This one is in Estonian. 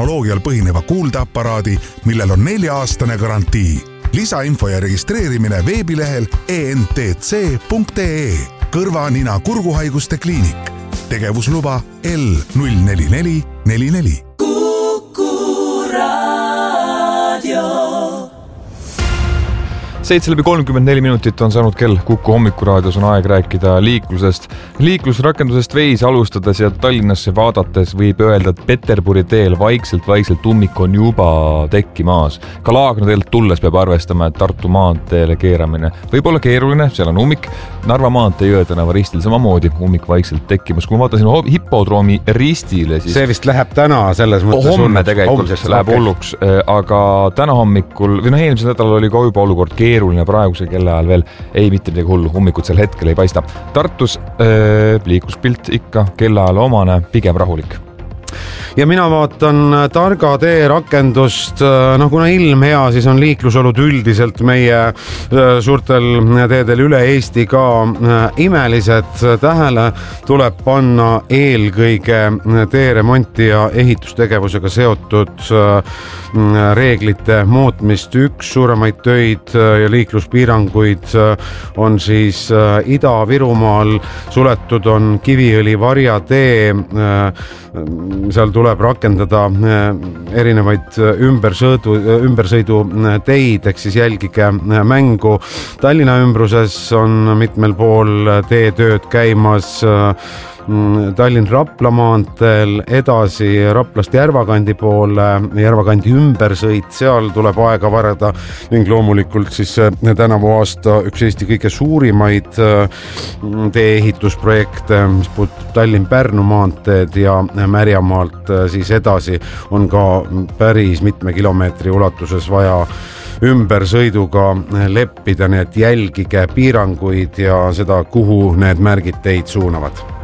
tehnoloogial põhineva kuuldeaparaadi, millel on 4-aastane garantii. Lisainfo ja registreerimine veebilehel entc.ee. Kõrva, nina, kurguhaiguste kliinik. Tegevusluba L04444. Kuku Raadio. 7:34 minutit on saanud kell. Kuku hommikuraadios on aeg rääkida liiklusest. Liiklusrakendusest Waze alustades ja Tallinnasse vaadates võib öelda, et Peterburi teel vaikselt ummik on juba tekkimaas. Ka Laagna teelt tulles peab arvestama, et Tartu maanteele keeramine võib olla keeruline, seal on ummik. Narva maantee Jõetänava ristil samamoodi ummik vaikselt tekkimas. Kui ma vaatasin hipodroomi ristile, siis see vist läheb täna selles mõttes homme tegelikult läheb hulluks, aga täna hommikul või eelmisel nädalal oli ka juba olukord keeruline, praeguse kellaajal veel ei mitte midagi hullu, ummikud sel hetkel ei paista. Tartus liikluspilt ikka kellaajal omane, pigem rahulik. Ja mina vaatan Targa tee rakendust, kuna ilm hea, siis on liiklusolud üldiselt meie suurtel teedel üle Eesti ka imelised. Tähele tuleb panna eelkõige teeremonti ja ehitustegevusega seotud reeglite muutmist. Üks suuremaid töid ja liikluspiiranguid on siis Ida-Virumaal suletud on Kiviõli Varjatee. Seal tuleb rakendada erinevaid ümbersõidu teid, ehk siis jälgige mängu. Tallinna ümbruses on mitmel pool teetööd käimas. Tallinn-Rapla maanteel edasi Raplast Järvakandi poole, Järvakandi ümbersõit, seal tuleb aega varada ning loomulikult siis tänavu aasta üks Eesti kõige suurimaid tee-ehitusprojekte, mis puudutab Tallinn-Pärnu maanteed ja Märjamaalt siis edasi on ka päris mitme kilomeetri ulatuses vaja ümbersõiduga leppida, nii et jälgige piiranguid ja seda, kuhu need märgid teid suunavad.